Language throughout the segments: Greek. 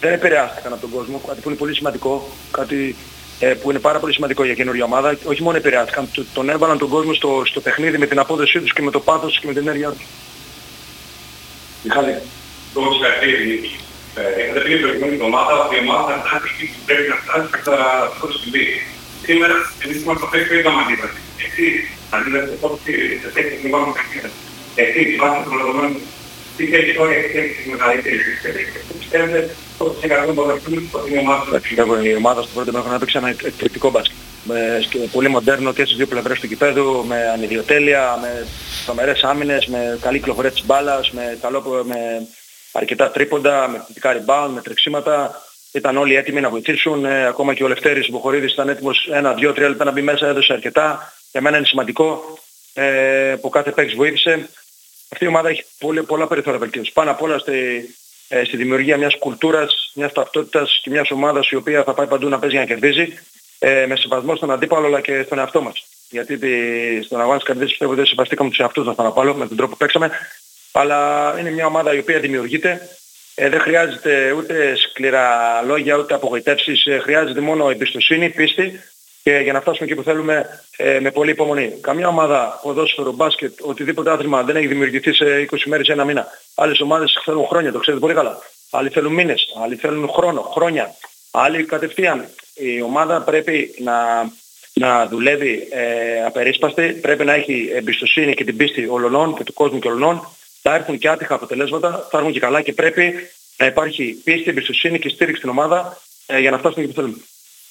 δεν επηρεάστηκαν από τον κόσμο, κάτι που είναι πολύ σημαντικό, κάτι που είναι πάρα πολύ σημαντικό για καινούργια ομάδα. Όχι μόνο επηρεάστηκαν, τον έβαλαν τον κόσμο στο παιχνίδι με την απόδοσή τους και με το πάθος και με την ενέργειά τους. Μιχάλη, το συγχαρητήρια. Έχετε πει την προηγούμενη εβδομάδα ότι η ομάδα θα φτάσει εκεί που πρέπει να φτάσει κατά το σκηνή. Σήμερα εμείς είμαστε αυτό που είδαμε αντίδραση. Εσείς αντίδρασετε αυτό που σας έχετε την πάνω παιχνίδια. Εσείς βάσει των δεδομένων τι έχει τώρα έχει τις μεγαλύτερες εξελίξεις. Πιστεύετε ότι σε κανένα ποδοσφαίρι ότι η ομάδα θα φύγει. Η ομάδα στο πρώτο μέλλον έπαιξε ένα εκπληκτικό μπάσκετ. Πολύ μοντέρνο και στις δύο πλευρές του κηπέδου, με ανιδιοτέλεια, με τρομερές άμυνες, με καλή κυκλοφορία της μπάλας, με αρκετά τρίποντα, με θετικά rebound, με τρεξίματα. Ήταν όλοι έτοιμοι να βοηθήσουν. Ακόμα και ο Λευτέρης Μποχορίδης ήταν έτοιμος 1-2-3 λεπτά να μπει μέσα, έδωσε αρκετά. Για μένα είναι σημαντικό που κάθε παίκτης βοήθησε. Αυτή η ομάδα έχει πολλά περιθώρια βελτίωσης. Πάνω απ' όλα στη δημιουργία μιας κουλτούρας, μιας ταυτότητας και μιας ομάδας η οποία θα πάει παντού να παίζει για να κερδίζει. Με σεβασμό στον αντίπαλο αλλά και στον εαυτό μας. Γιατί στον αγώνα της καρδιάς πιστεύω ότι δεν σεβαστήκαμε τους εαυτούς μας πάνω απ' όλο με τον τρόπο που παίξαμε. Αλλά είναι μια ομάδα η οποία δημιουργείται. Δεν χρειάζεται ούτε σκληρά λόγια ούτε απογοητεύσεις. Χρειάζεται μόνο εμπιστοσύνη, πίστη και για να φτάσουμε εκεί που θέλουμε με πολλή υπομονή. Καμιά ομάδα, ποδόσφαιρο, μπάσκετ, οτιδήποτε άθλημα δεν έχει δημιουργηθεί σε 20 μέρες ή ένα μήνα. Άλλες ομάδες θέλουν χρόνια, το ξέρετε πολύ καλά. Άλλοι θέλουν μήνες, άλλοι θέλουν χρόνια. Άλλοι κατευθείαν. Η ομάδα πρέπει να δουλεύει απερίσπαστη, πρέπει να έχει εμπιστοσύνη και την πίστη όλων και του κόσμου και όλων. Θα έρθουν και άτυχα αποτελέσματα, θα έρθουν και καλά και πρέπει να υπάρχει πίστη, εμπιστοσύνη και στήριξη στην ομάδα για να φτάσουμε εκεί που θέλουμε.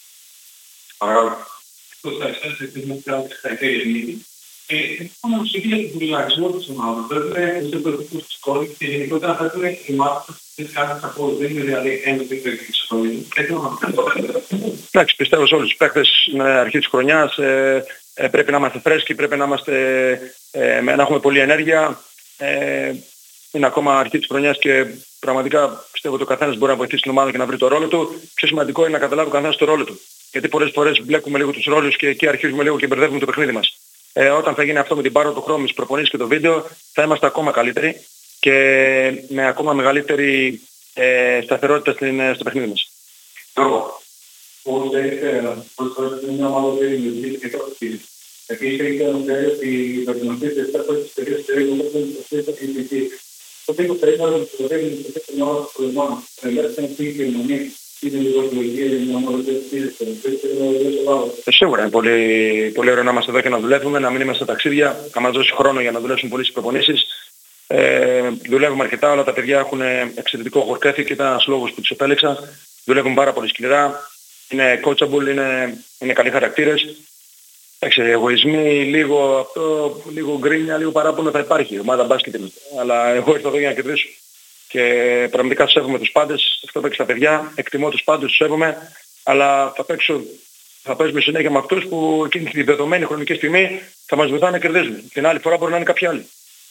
Έχουμε ουσιαστικά τον πουλιαρισμό της ομάδας. Πρέπει να το της κόρης και γενικότερα θα πρέπει να έχει μάθει κάτι κακό. Δεν είναι δηλαδή ένα τέτοιο της χρονιάς. Εντάξει, πιστεύω σε όλους τους παίκτες είναι αρχή της χρονιάς. Πρέπει να είμαστε φρέσκοι, πρέπει να έχουμε πολλή ενέργεια. Είναι ακόμα αρχή της χρονιάς και πραγματικά πιστεύω ότι ο καθένας μπορεί να βοηθήσει την ομάδα και να βρει το ρόλο του. Πιο σημαντικό είναι να καταλάβει ο καθένας το ρόλο του. Γιατί πολλές φορές μπλέκουμε λίγο τους ρόλους και εκεί αρχίζουμε λίγο και μπερδεύουμε το παιχνίδι μας. Όταν θα γίνει αυτό με την πάροδο του χρόνου, τις προπονήσεις και το βίντεο, θα είμαστε ακόμα καλύτεροι και με ακόμα μεγαλύτερη σταθερότητα στο παιχνίδι μας. Πώς είναι μια ομάδα που είναι και τώρα στη επίσης έχει αναφέρει ότι οι βελτιωμένες δευτερές της εταιρείας είναι το οποίο πρέπει να δουλεύει σε μια ώρα του χρονών. Ελεύθερα αυτή η κοινωνία είναι λίγο δημιουργία για μια ομάδα που είναι σίγουρα είναι πολύ ωραίο να είμαστε εδώ και να δουλεύουμε, να μην είμαστε ταξίδια, να μας δώσει χρόνο για να δουλέψουμε πολλές προπονήσεις. Δουλεύουμε αρκετά, όλα τα παιδιά έχουν εξαιρετικό work ethic και ήταν ένας λόγος που τους επέλεξα. Δουλεύουν πάρα πολύ σκληρά, είναι coachable, είναι καλοί χαρακτήρες. Εντάξει, εγωισμοί, λίγο γκρίνια, λίγο παράπονο θα υπάρχει. Η ομάδα μπάσκετ είναι. Αλλά εγώ ήρθα εδώ για να κερδίσω. Και πραγματικά τους σέβομαι τους πάντες. Αυτό παίξει τα παιδιά. Εκτιμώ τους πάντες, τους σέβομαι. Αλλά θα παίζουμε συνέχεια με αυτούς που εκείνη τη δεδομένη χρονική στιγμή θα μας βοηθάνε να κερδίζουμε. Την άλλη φορά μπορεί να είναι κάποιοι άλλοι.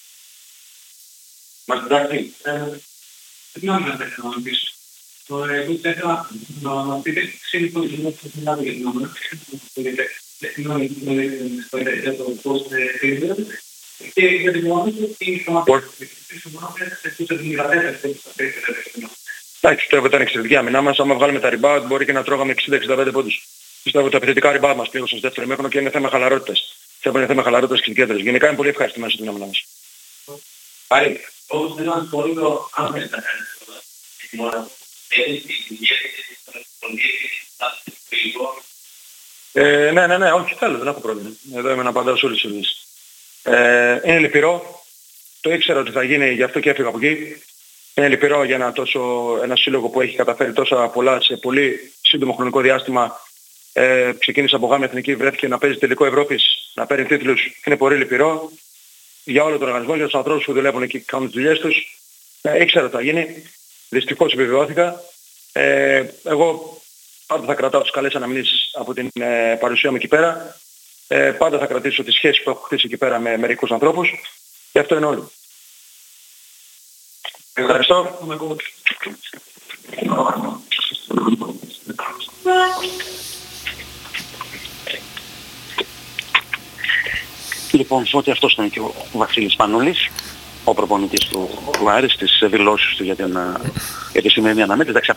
Μας εντάξει. Τι να μην πεις. Εγώ θα ήθελα να πείτε ξύλικο για την άλλη για την ομάδα. Και για την ομάδα ότι θα μας εντάξει, πιστεύω ότι ήταν εξαιρετική άμυνά μας. Άμα βγάλουμε τα rebound μπορεί και να τρώγαμε 60-65 πόντους. Πιστεύω ότι τα επιθετικά rebound μας πλήρωσαν στο δεύτερο ημίχρονο και είναι θέμα χαλαρότητας. Είναι θέμα χαλαρότητας και κέντρες. Γενικά είναι πολύ ευχαριστημένος στην άμυνά μας. Άρη, όπως δεν ήταν πολύ το άμεσα να κάνεις την ομάδα. Ναι, όχι θέλω, δεν έχω πρόβλημα. Εδώ είμαι να απαντάω σε όλες τις ερωτήσεις. Είναι λυπηρό, το ήξερα ότι θα γίνει, γι' αυτό και έφυγα από εκεί. Είναι λυπηρό για ένα σύλλογο που έχει καταφέρει τόσα πολλά σε πολύ σύντομο χρονικό διάστημα. Ξεκίνησε από γάμια εθνική, βρέθηκε να παίζει τελικό Ευρώπης, να παίρνει τίτλους. Είναι πολύ λυπηρό για όλο τον οργανισμό, για τους ανθρώπους που δουλεύουν εκεί και κάνουν τις δουλειές τους. Ήξερα ότι θα γίνει, δυστυχώς επιβεβαιώθηκα. Εγώ πάντα θα κρατάω τις καλές αναμνήσεις από την παρουσία μου εκεί πέρα. Πάντα θα κρατήσω τις σχέσεις που έχω χτίσει εκεί πέρα με μερικούς ανθρώπους. Και αυτό είναι όλο. Ευχαριστώ. Λοιπόν, ότι αυτός ήταν και ο Βασίλης Πανούλης, ο προπονητής του Άρη, στις δηλώσεις του για τη σημερινή αναμέτρηση.